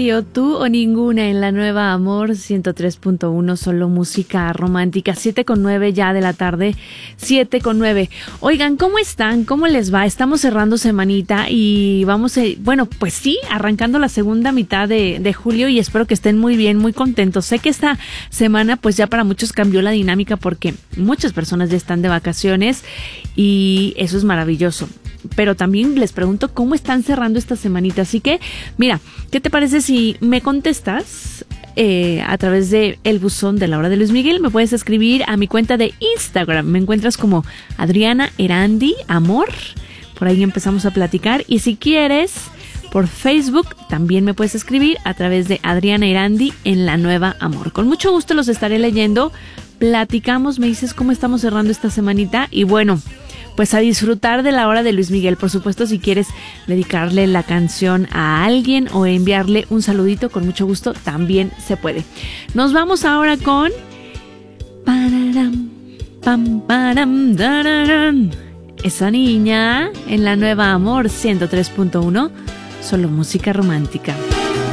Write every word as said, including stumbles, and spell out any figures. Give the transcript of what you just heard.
Rocío, tú o ninguna en la nueva Amor ciento tres punto uno, solo música romántica, siete con nueve ya de la tarde, siete con nueve. Oigan, ¿cómo están? ¿Cómo les va? Estamos cerrando semanita y vamos, a, bueno, pues sí, arrancando la segunda mitad de, de julio y espero que estén muy bien, muy contentos. Sé que esta semana pues ya para muchos cambió la dinámica porque muchas personas ya están de vacaciones y eso es maravilloso. Pero también les pregunto cómo están cerrando esta semanita. Así que, mira, ¿qué te parece si me contestas eh, a través de el buzón de la hora de Luis Miguel? Me puedes escribir a mi cuenta de Instagram. Me encuentras como Adriana Erandi Amor. Por ahí empezamos a platicar. Y si quieres, por Facebook también me puedes escribir a través de Adriana Erandi en la nueva Amor. Con mucho gusto los estaré leyendo. Platicamos, me dices cómo estamos cerrando esta semanita. Y bueno, pues a disfrutar de la hora de Luis Miguel. Por supuesto, si quieres dedicarle la canción a alguien o enviarle un saludito, con mucho gusto también se puede. Nos vamos ahora con pararam, pam, param, dararam. Esa niña en la nueva Amor ciento tres punto uno, solo música romántica.